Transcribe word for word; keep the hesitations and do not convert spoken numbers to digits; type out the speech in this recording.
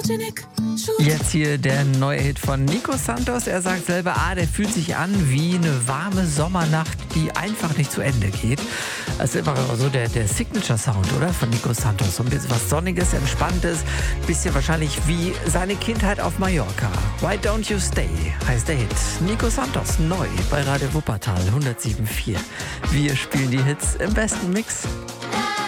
Jetzt hier der neue Hit von Nico Santos. Er sagt selber, ah, der fühlt sich an wie eine warme Sommernacht, die einfach nicht zu Ende geht. Das ist immer so der, der Signature-Sound, oder? Von Nico Santos. So ein bisschen was Sonniges, Entspanntes. Bisschen wahrscheinlich wie seine Kindheit auf Mallorca. Why Don't You Stay heißt der Hit. Nico Santos, neu bei Radio Wuppertal hundertsieben Komma vier. Wir spielen die Hits im besten Mix.